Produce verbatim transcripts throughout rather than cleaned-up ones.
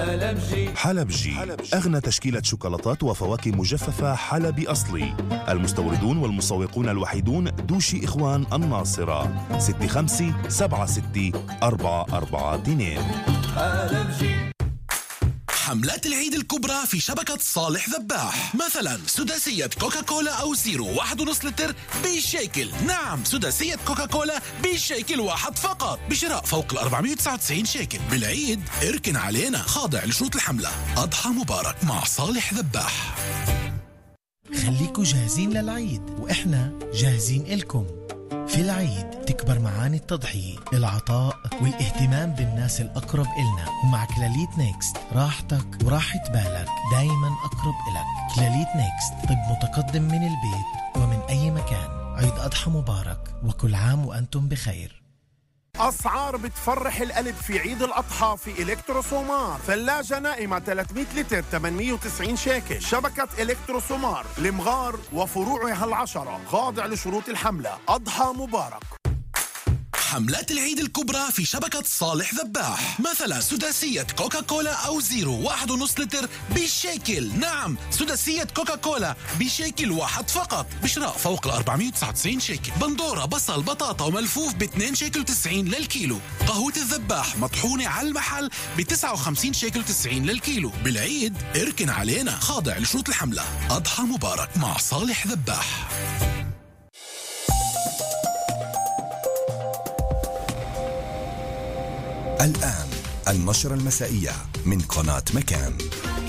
حلبجي. حلبجي أغنى تشكيلة شوكولاتات وفواكه مجففة حلبي أصلي. المستوردون والمسوقون الوحيدون دوشي إخوان الناصرة. ستة خمسة سبعة ستة أربعة أربعة اثنين. حلبجي. حملات العيد الكبرى في شبكة صالح ذباح، مثلا سداسية كوكاكولا أو زيرو واحد ونص لتر بشيكل. نعم، سداسية كوكاكولا بشيكل واحد فقط بشراء فوق ال أربعمائة وتسعة وتسعين شيكل. بالعيد اركن علينا، خاضع لشروط الحملة. أضحى مبارك مع صالح ذباح. خليكوا جاهزين للعيد وإحنا جاهزين إلكم. في العيد تكبر معاني التضحية، العطاء والاهتمام بالناس الأقرب إلنا. ومع كلاليت نيكست راحتك وراحة بالك دايما أقرب إلك. كلاليت نيكست، طب متقدم من البيت ومن أي مكان. عيد أضحى مبارك وكل عام وأنتم بخير. أسعار بتفرح القلب في عيد الأضحى في إلكتروسومار. ثلاجة نائمة ثلاثمائة لتر ثمانمائة وتسعين شيكل. شبكة إلكتروسومار لمغار وفروعها العشرة، خاضع لشروط الحملة. أضحى مبارك. حملات العيد الكبرى في شبكة صالح ذباح، مثلا سداسية كوكاكولا أو زيرو واحد ونص لتر بشيكل. نعم، سداسية كوكاكولا بشيكل واحد فقط بشراء فوق ال أربعمائة وتسعة وتسعين شيكل. بندورة، بصل، بطاطا وملفوف ب اثنين شيكل وتسعين للكيلو. قهوة الذباح مطحونة على المحل ب تسعة وخمسين شيكل وتسعين للكيلو. بالعيد اركن علينا، خاضع لشروط الحملة. أضحى مبارك مع صالح ذباح. الآن النشرة المسائية من قناة مكان.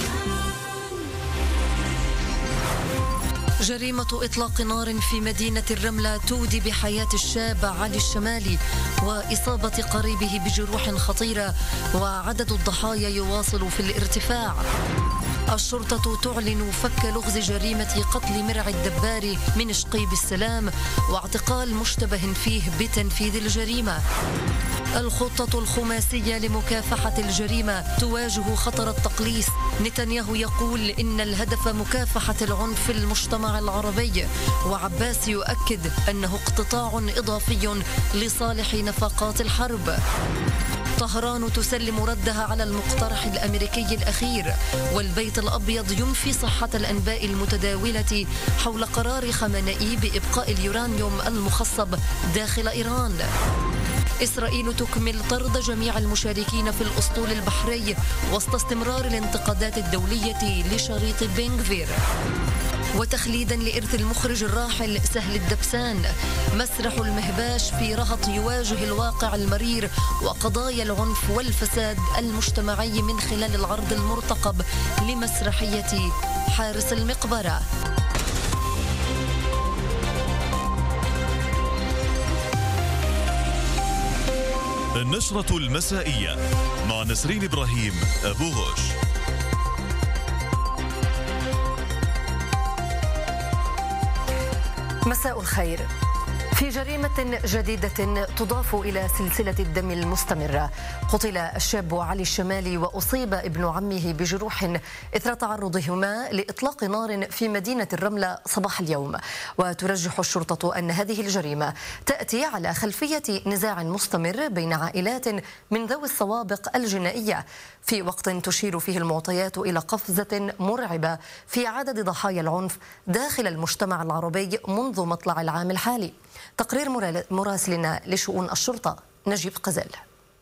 جريمة إطلاق نار في مدينة الرملة تودي بحياة الشاب علي الشمالي وإصابة قريبه بجروح خطيرة، وعدد الضحايا يواصل في الارتفاع. الشرطة تعلن فك لغز جريمة قتل مرعي الدباري من شقيب السلام واعتقال مشتبه فيه بتنفيذ الجريمة. الخطة الخماسية لمكافحة الجريمة تواجه خطر التقليص. نتنياهو يقول إن الهدف مكافحة العنف في المجتمع العربي، وعباس يؤكد أنه اقتطاع إضافي لصالح نفقات الحرب. طهران تسلم ردها على المقترح الأمريكي الأخير، والبيت الأبيض ينفي صحة الأنباء المتداولة حول قرار خامنئي بإبقاء اليورانيوم المخصب داخل إيران. إسرائيل تكمل طرد جميع المشاركين في الأسطول البحري وسط استمرار الانتقادات الدولية لشريط بنغفير. وتخليدا لإرث المخرج الراحل سهل الدبسان، مسرح المهباش في رهط يواجه الواقع المرير وقضايا العنف والفساد المجتمعي من خلال العرض المرتقب لمسرحية حارس المقبرة. النشرة المسائية مع نسرين إبراهيم أبو غوش. مساء الخير. في جريمة جديدة تضاف إلى سلسلة الدم المستمرة، قتل الشاب علي الشمالي وأصيب ابن عمه بجروح إثر تعرضهما لإطلاق نار في مدينة الرملة صباح اليوم. وترجح الشرطة أن هذه الجريمة تأتي على خلفية نزاع مستمر بين عائلات من ذوي السوابق الجنائية، في وقت تشير فيه المعطيات إلى قفزة مرعبة في عدد ضحايا العنف داخل المجتمع العربي منذ مطلع العام الحالي. تقرير مراسلنا لشؤون الشرطة نجيب قزل.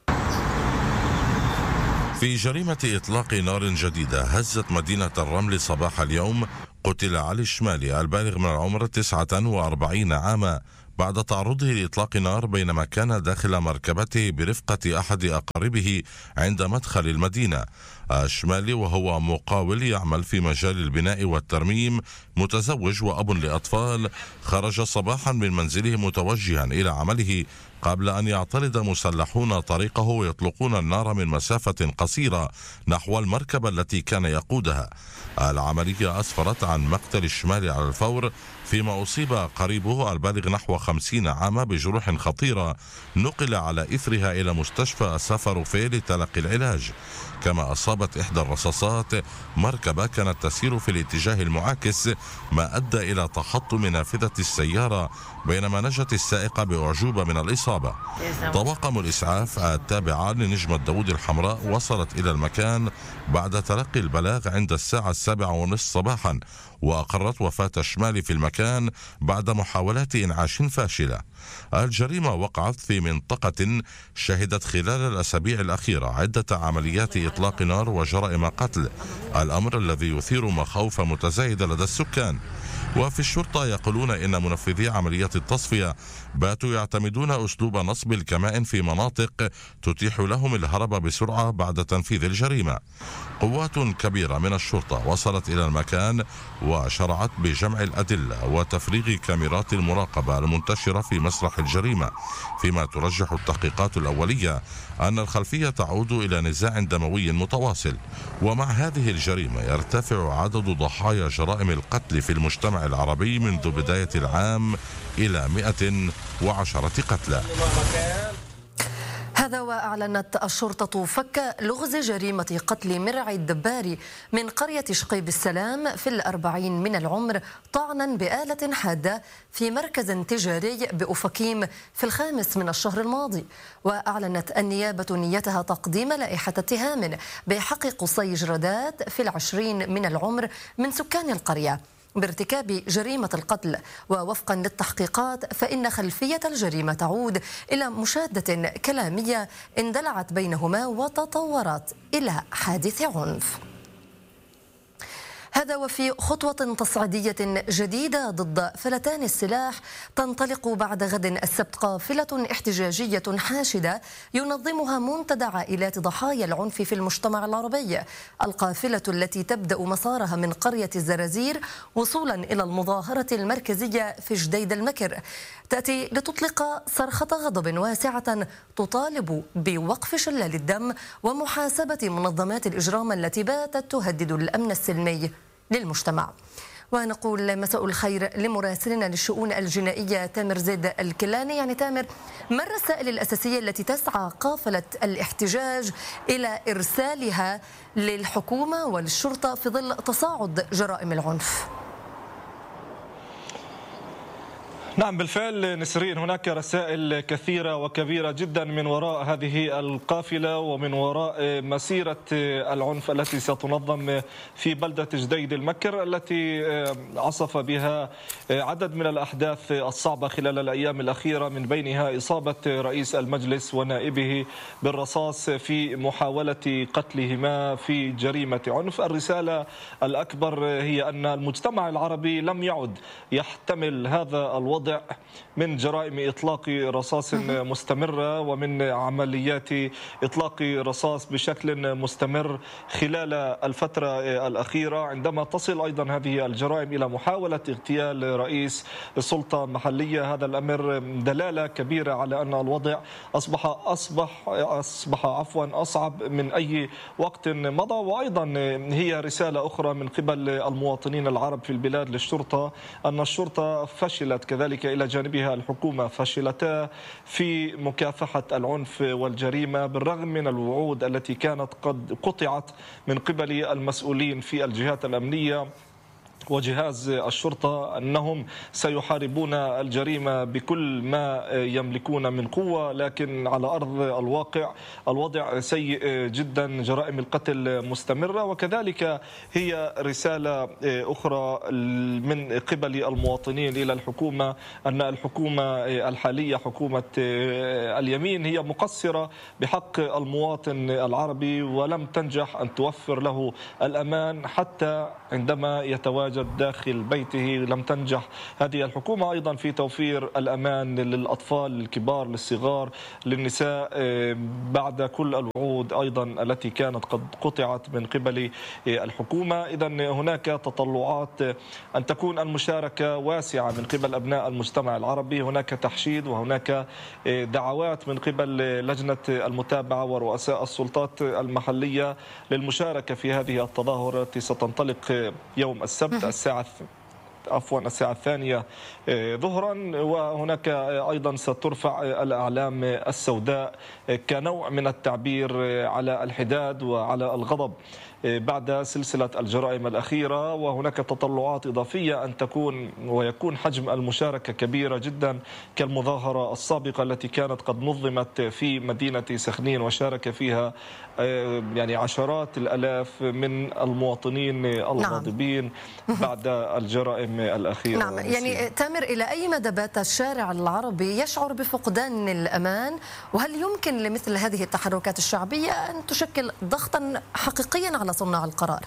في جريمة إطلاق نار جديدة هزت مدينة الرمل صباح اليوم، قتل علي الشمالي البالغ من العمر تسعة وأربعين عاما بعد تعرضه لإطلاق نار بينما كان داخل مركبته برفقة أحد أقاربه عند مدخل المدينة. الشمالي وهو مقاول يعمل في مجال البناء والترميم، متزوج وأب لأطفال، خرج صباحا من منزله متوجها إلى عمله قبل أن يعترض مسلحون طريقه ويطلقون النار من مسافة قصيرة نحو المركبة التي كان يقودها. العملية أسفرت عن مقتل الشمالي على الفور، فيما أصيب قريبه البالغ نحو خمسين عاما بجروح خطيرة نقل على إثرها إلى مستشفى السفروفيه لتلقي العلاج. كما أصابت إحدى الرصاصات مركبة كانت تسير في الاتجاه المعاكس، ما أدى إلى تحطم نافذة السيارة، بينما نجت السائقة بأعجوبة من الإصابة. الإصابة. طواقم الإسعاف التابعة لنجمة داود الحمراء وصلت إلى المكان بعد تلقي البلاغ عند الساعة السابعة ونصف صباحا، وأقرت وفاة الشمالي في المكان بعد محاولات إنعاش فاشلة. الجريمة وقعت في منطقة شهدت خلال الأسابيع الأخيرة عدة عمليات إطلاق نار وجرائم قتل، الأمر الذي يثير مخاوف متزايدة لدى السكان. وفي الشرطة يقولون إن منفذي عمليات التصفية باتوا يعتمدون أسلوب نصب الكمائن في مناطق تتيح لهم الهرب بسرعة بعد تنفيذ الجريمة. قوات كبيرة من الشرطة وصلت إلى المكان وشرعت بجمع الأدلة وتفريغ كاميرات المراقبة المنتشرة في مسرح الجريمة، فيما ترجح التحقيقات الأولية أن الخلفية تعود إلى نزاع دموي متواصل. ومع هذه الجريمة يرتفع عدد ضحايا جرائم القتل في المجتمع العربي منذ بداية العام إلى مئة وعشرة قتلى. هذا وأعلنت الشرطة فك لغز جريمة قتل مرعي الدباري من قرية شقيب السلام في الأربعين من العمر طعنا بآلة حادة في مركز تجاري بأفكيم في الخامس من الشهر الماضي. وأعلنت النيابة نيتها تقديم لائحة اتهام بحق قصي جردات في العشرين من العمر من سكان القرية بارتكاب جريمة القتل. ووفقا للتحقيقات فإن خلفية الجريمة تعود إلى مشادة كلامية اندلعت بينهما وتطورت إلى حادث عنف. هذا وفي خطوة تصعيدية جديدة ضد فلتان السلاح تنطلق بعد غد السبت قافلة احتجاجية حاشدة ينظمها منتدى عائلات ضحايا العنف في المجتمع العربي. القافلة التي تبدأ مسارها من قرية الزرازير وصولا إلى المظاهرة المركزية في جديد المكر تأتي لتطلق صرخة غضب واسعة تطالب بوقف شلال الدم ومحاسبة منظمات الإجرام التي باتت تهدد الأمن السلمي للمجتمع. ونقول مساء الخير لمراسلنا للشؤون الجنائية تامر زيد الكلاني. يعني تامر، ما الرسائل الأساسية التي تسعى قافلة الاحتجاج إلى إرسالها للحكومة وللشرطة في ظل تصاعد جرائم العنف؟ نعم بالفعل نسرين، هناك رسائل كثيرة وكبيرة جدا من وراء هذه القافلة ومن وراء مسيرة العنف التي ستنظم في بلدة جديد المكر التي عصف بها عدد من الأحداث الصعبة خلال الأيام الأخيرة، من بينها إصابة رئيس المجلس ونائبه بالرصاص في محاولة قتلهما في جريمة عنف. الرسالة الأكبر هي أن المجتمع العربي لم يعد يحتمل هذا الوضع من جرائم إطلاق رصاص مستمرة ومن عمليات إطلاق رصاص بشكل مستمر خلال الفترة الأخيرة، عندما تصل أيضا هذه الجرائم إلى محاولة اغتيال رئيس سلطة محلية. هذا الأمر دلالة كبيرة على أن الوضع أصبح أصبح أصبح عفوا أصعب من أي وقت مضى. وأيضا هي رسالة أخرى من قبل المواطنين العرب في البلاد للشرطة أن الشرطة فشلت، كذلك إلى جانبها الحكومة فشلتا في مكافحة العنف والجريمة بالرغم من الوعود التي كانت قد قطعت من قبل المسؤولين في الجهات الأمنية وجهاز الشرطة أنهم سيحاربون الجريمة بكل ما يملكون من قوة، لكن على أرض الواقع الوضع سيء جدا، جرائم القتل مستمرة. وكذلك هي رسالة أخرى من قبل المواطنين إلى الحكومة أن الحكومة الحالية حكومة اليمين هي مقصرة بحق المواطن العربي ولم تنجح أن توفر له الأمان حتى عندما يتواجد داخل بيته. لم تنجح هذه الحكومة أيضا في توفير الأمان للأطفال، للكبار، للصغار، للنساء بعد كل الوعود أيضا التي كانت قد قطعت من قبل الحكومة. إذا هناك تطلعات أن تكون المشاركة واسعة من قبل أبناء المجتمع العربي، هناك تحشيد وهناك دعوات من قبل لجنة المتابعة ورؤساء السلطات المحلية للمشاركة في هذه التظاهرة التي ستنطلق يوم السبت الساعة عفوا الساعة الثانية ظهرا. وهناك أيضا سترفع الأعلام السوداء كنوع من التعبير على الحداد وعلى الغضب بعد سلسلة الجرائم الأخيرة. وهناك تطلعات إضافية أن تكون ويكون حجم المشاركة كبيرة جدا كالمظاهرة السابقة التي كانت قد نظمت في مدينة سخنين وشارك فيها يعني عشرات الآلاف من المواطنين الغاضبين نعم. بعد الجرائم الأخيرة. نعم يعني تامر، إلى أي مدى بات الشارع العربي يشعر بفقدان الأمان؟ وهل يمكن لمثل هذه التحركات الشعبية أن تشكل ضغطا حقيقيا على صناع القرار؟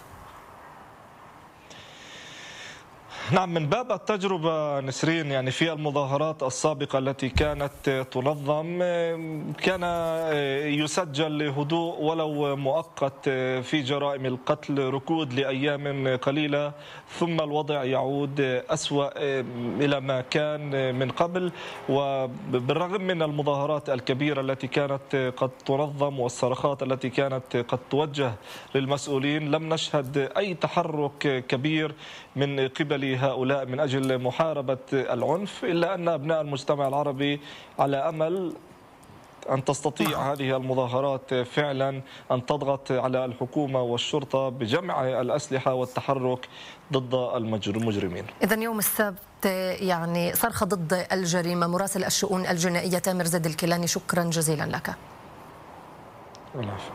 نعم، من باب التجربة نسرين، يعني في المظاهرات السابقة التي كانت تنظم كان يسجل هدوء ولو مؤقت في جرائم القتل، ركود لأيام قليلة ثم الوضع يعود أسوأ إلى ما كان من قبل. وبالرغم من المظاهرات الكبيرة التي كانت قد تنظم والصرخات التي كانت قد توجه للمسؤولين، لم نشهد أي تحرك كبير من قبل هؤلاء من أجل محاربة العنف، إلا أن أبناء المجتمع العربي على أمل أن تستطيع هذه المظاهرات فعلا أن تضغط على الحكومة والشرطة بجمع الأسلحة والتحرك ضد المجرمين. إذن يوم السبت يعني صرخة ضد الجريمة. مراسل الشؤون الجنائية تامر زيد الكيلاني، شكرا جزيلا لك. العفو.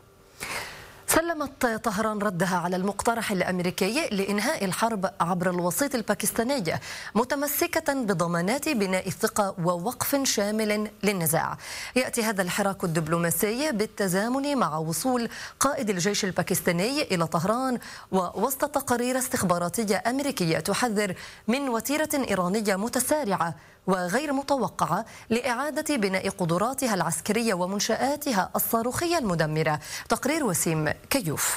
سلمت طهران ردها على المقترح الأمريكي لإنهاء الحرب عبر الوسيط الباكستاني، متمسكة بضمانات بناء الثقة ووقف شامل للنزاع. يأتي هذا الحراك الدبلوماسي بالتزامن مع وصول قائد الجيش الباكستاني إلى طهران، ووسط تقارير استخباراتية أمريكية تحذر من وتيرة إيرانية متسارعة وغير متوقعة لإعادة بناء قدراتها العسكرية ومنشآتها الصاروخية المدمرة. تقرير وسيم كيوف.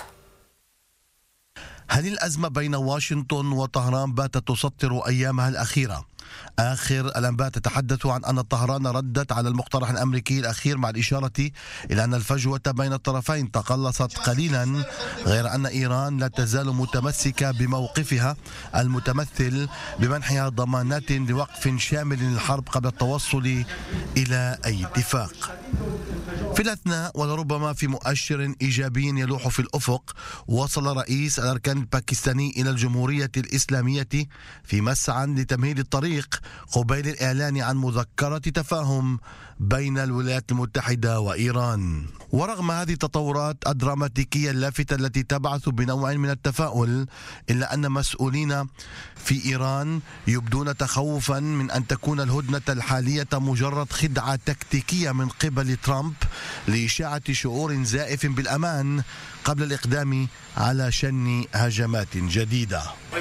هل الأزمة بين واشنطن وطهران باتت تسطر أيامها الأخيرة؟ آخر الأنباء تتحدث عن أن طهران ردت على المقترح الأمريكي الأخير، مع الإشارة إلى أن الفجوة بين الطرفين تقلصت قليلا، غير أن إيران لا تزال متمسكة بموقفها المتمثل بمنحها ضمانات لوقف شامل للحرب قبل التوصل إلى أي اتفاق. في الأثناء ولربما في مؤشر إيجابي يلوح في الأفق، وصل رئيس الأركان الباكستاني إلى الجمهورية الإسلامية في مسعى لتمهيد الطريق قبيل الإعلان عن مذكرة تفاهم بين الولايات المتحدة وإيران. ورغم هذه التطورات الدراماتيكية اللافتة التي تبعث بنوع من التفاؤل، إلا أن مسؤولين في إيران يبدون تخوفا من أن تكون الهدنة الحالية مجرد خدعة تكتيكية من قبل ترامب لإشاعة شعور زائف بالأمان قبل الإقدام على شن هجمات جديدة.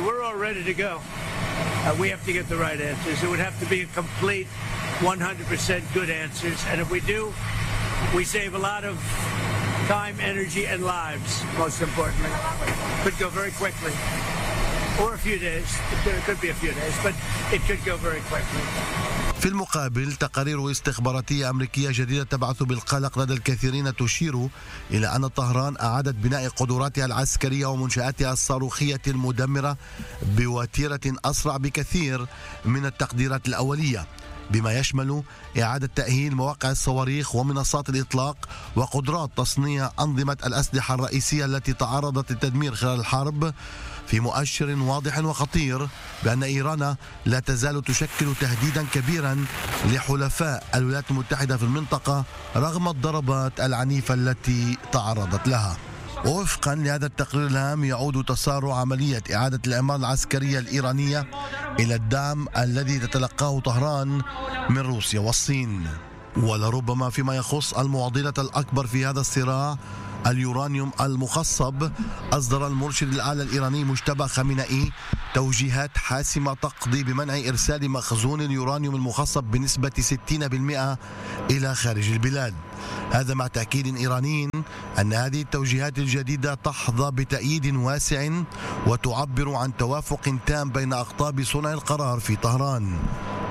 Uh, we have to get the right answers. It would have to be a complete one hundred percent good answers. And if we do, we save a lot of time, energy, and lives, most importantly. Could go very quickly. Or a few days. It could be a few days, but it could go very quickly. في المقابل، تقارير استخباراتية أمريكية جديدة تبعث بالقلق لدى الكثيرين تشير إلى أن طهران أعادت بناء قدراتها العسكرية ومنشآتها الصاروخية المدمرة بوتيرة أسرع بكثير من التقديرات الأولية، بما يشمل إعادة تأهيل مواقع الصواريخ ومنصات الإطلاق وقدرات تصنيع أنظمة الأسلحة الرئيسية التي تعرضت للتدمير خلال الحرب، في مؤشر واضح وخطير بأن إيران لا تزال تشكل تهديدا كبيرا لحلفاء الولايات المتحدة في المنطقة رغم الضربات العنيفة التي تعرضت لها. ووفقا لهذا التقرير الهام، يعود تسارع عملية إعادة الإعمار العسكرية الإيرانية إلى الدعم الذي تتلقاه طهران من روسيا والصين. ولربما فيما يخص المعضلة الأكبر في هذا الصراع، اليورانيوم المخصب، أصدر المرشد الأعلى الإيراني مجتبى خامنئي توجيهات حاسمة تقضي بمنع إرسال مخزون اليورانيوم المخصب بنسبة ستين بالمئة إلى خارج البلاد. هذا مع تأكيد إيراني أن هذه التوجيهات الجديدة تحظى بتأييد واسع وتعبر عن توافق تام بين أقطاب صنع القرار في طهران.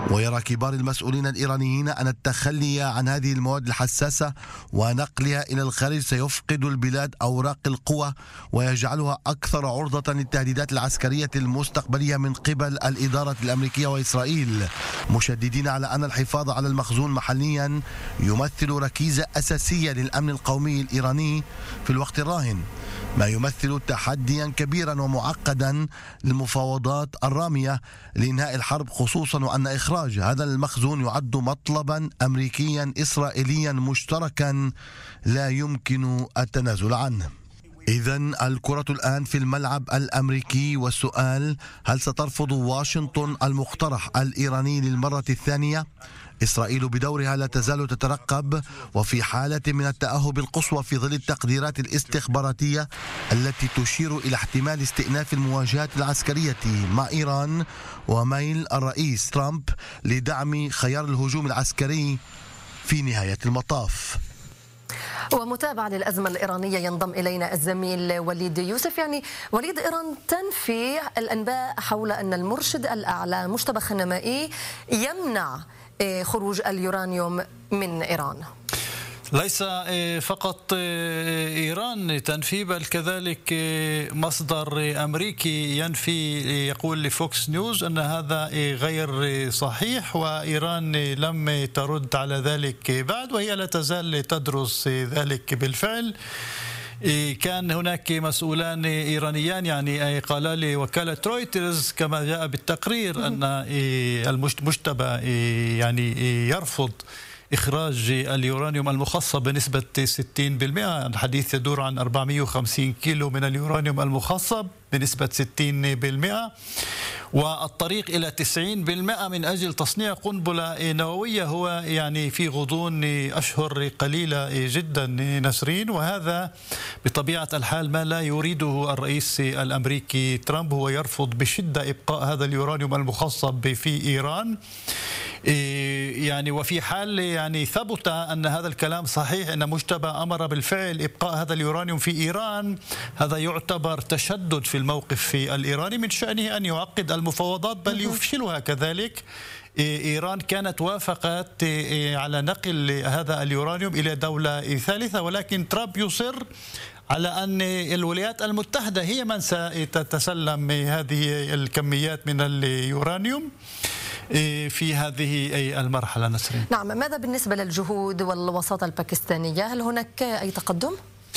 ويرى كبار المسؤولين الإيرانيين أن التخلي عن هذه المواد الحساسة ونقلها إلى الخارج سيفقد البلاد أوراق القوة ويجعلها أكثر عرضة للتهديدات العسكرية المستقبلية من قبل الإدارة الأمريكية وإسرائيل، مشددين على أن الحفاظ على المخزون محليا يمثل ركيزة أساسية للأمن القومي الإيراني في الوقت الراهن، ما يمثل تحديا كبيرا ومعقدا للمفاوضات الرامية لإنهاء الحرب، خصوصا وأن إخراج هذا المخزون يعد مطلبا أمريكيا إسرائيليا مشتركا لا يمكن التنازل عنه. إذن الكرة الآن في الملعب الأمريكي، والسؤال: هل سترفض واشنطن المقترح الإيراني للمرة الثانية؟ إسرائيل بدورها لا تزال تترقب وفي حالة من التأهب القصوى في ظل التقديرات الاستخباراتية التي تشير إلى احتمال استئناف المواجهات العسكرية مع إيران، وميل الرئيس ترامب لدعم خيار الهجوم العسكري في نهاية المطاف. ومتابعة للأزمة الإيرانية ينضم إلينا الزميل وليد يوسف. يعني وليد، إيران تنفي الأنباء حول أن المرشد الأعلى مجتبى خنمائي يمنع خروج اليورانيوم من إيران. ليس فقط إيران تنفي، بل كذلك مصدر أمريكي ينفي، يقول لفوكس نيوز أن هذا غير صحيح، وإيران لم ترد على ذلك بعد، وهي لا تزال تدرس ذلك بالفعل. كان هناك مسؤولان إيرانيان يعني قال لوكالة رويترز كما جاء بالتقرير أن المجتبى يعني يرفض إخراج اليورانيوم المخصب بنسبة ستين بالمئة. الحديث يدور عن أربعمئة وخمسين كيلو من اليورانيوم المخصب بنسبة ستين بالمئة، والطريق إلى تسعين بالمئة من أجل تصنيع قنبلة نووية هو يعني في غضون أشهر قليلة جدا نسرين. وهذا بطبيعة الحال ما لا يريده الرئيس الأمريكي ترامب، هو يرفض بشدة إبقاء هذا اليورانيوم المخصب في إيران. يعني وفي حال يعني ثبت أن هذا الكلام صحيح، أن مجتبى أمر بالفعل إبقاء هذا اليورانيوم في إيران، هذا يعتبر تشدد في الموقف الإيراني، من شأنه أن يعقد المفاوضات بل يفشلها كذلك. إيران كانت وافقت على نقل هذا اليورانيوم إلى دولة ثالثة، ولكن ترامب يصر على أن الولايات المتحدة هي من ستتسلم هذه الكميات من اليورانيوم في هذه المرحلة. نسرين، نعم، ماذا بالنسبة للجهود والوساطة الباكستانية؟ هل هناك أي تقدم؟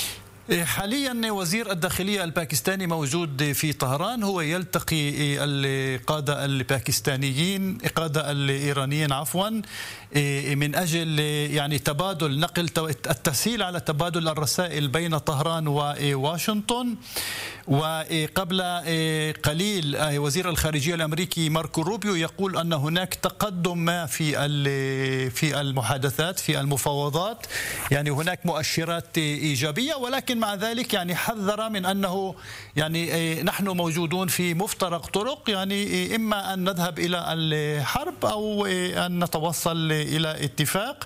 حاليا وزير الداخلية الباكستاني موجود في طهران، هو يلتقي القادة الباكستانيين القادة الإيرانيين عفوا من أجل يعني تبادل نقل التسهيل على تبادل الرسائل بين طهران وواشنطن. وقبل قليل وزير الخارجية الأمريكي ماركو روبيو يقول أن هناك تقدم ما في في المحادثات في المفاوضات، يعني هناك مؤشرات إيجابية، ولكن مع ذلك يعني حذر من أنه يعني نحن موجودون في مفترق طرق، يعني إما أن نذهب إلى الحرب أو أن نتوصل إلى اتفاق.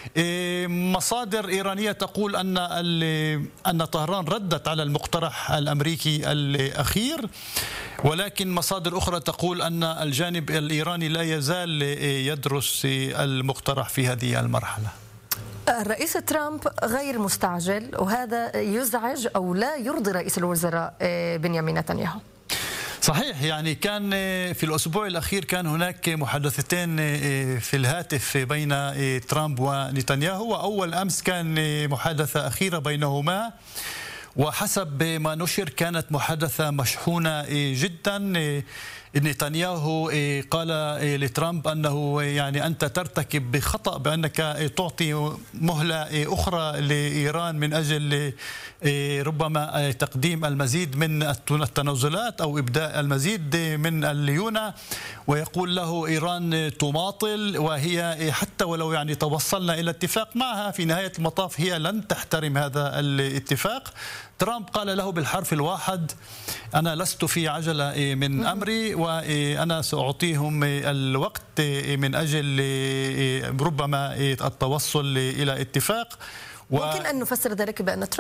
مصادر إيرانية تقول أن أن طهران ردت على المقترح الأمريكي الأخير، ولكن مصادر أخرى تقول أن الجانب الإيراني لا يزال يدرس المقترح في هذه المرحلة. الرئيس ترامب غير مستعجل، وهذا يزعج أو لا يرضي رئيس الوزراء بنيامين نتنياهو. صحيح، يعني كان في الأسبوع الأخير كان هناك محادثتين في الهاتف بين ترامب ونتنياهو، وأول أمس كان محادثة أخيرة بينهما، وحسب ما نشر كانت محادثة مشحونة جدا. نتنياهو قال لترامب أنه يعني أنت ترتكب بخطأ بأنك تعطي مهلة أخرى لإيران من أجل ربما تقديم المزيد من التنازلات أو إبداء المزيد من الليونة. ويقول له إيران تماطل، وهي حتى ولو يعني توصلنا إلى اتفاق معها في نهاية المطاف هي لن تحترم هذا الاتفاق. ترامب قال له بالحرف الواحد أنا لست في عجلة من أمري، وأنا سأعطيهم الوقت من أجل ربما التوصل إلى اتفاق. ممكن أن نفسر ذلك بأن